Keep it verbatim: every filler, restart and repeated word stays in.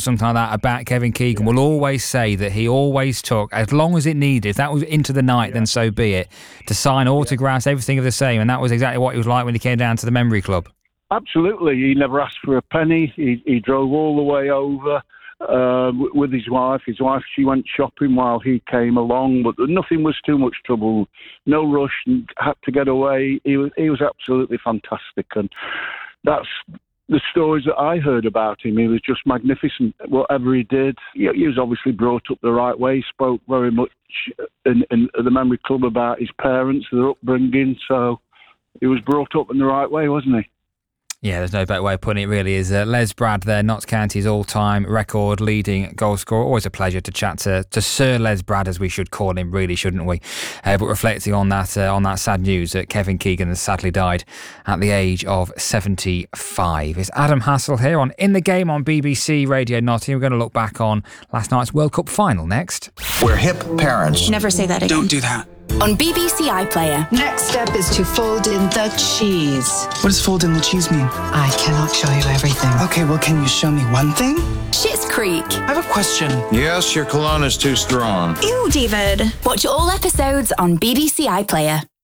something like that about Kevin Keegan, will always say that he always took, as long as it needed, if that was into the night, yeah. then so be it, to sign autographs, yeah. everything of the same. And that was exactly what he was like when he came down to the Memory Club. Absolutely. He never asked for a penny. He, he drove all the way over uh, with his wife. His wife, she went shopping while he came along, but nothing was too much trouble. No rush, and had to get away. He was, he was absolutely fantastic. And that's the stories that I heard about him. He was just magnificent. Whatever he did, he, he was obviously brought up the right way. He spoke very much in, in the Memory Club about his parents, their upbringing. So he was brought up in the right way, wasn't he? Yeah, there's no better way of putting it, really. Is uh, Les Brad there, Notts County's all-time record-leading goal scorer. Always a pleasure to chat to, to Sir Les Brad, as we should call him, really, shouldn't we? Uh, but reflecting on that uh, on that sad news that Kevin Keegan has sadly died at the age of seventy-five. It's Adam Hassel here on In the Game on B B C Radio Nottingham. We're going to look back on last night's World Cup final next. We're hip parents. Never say that again. Don't do that. On B B C iPlayer. Next step is to fold in the cheese. What does fold in the cheese mean? I cannot show you everything. Okay, well, can you show me one thing? Schitt's Creek. I have a question. Yes, your cologne is too strong. Ew, David. Watch all episodes on B B C iPlayer.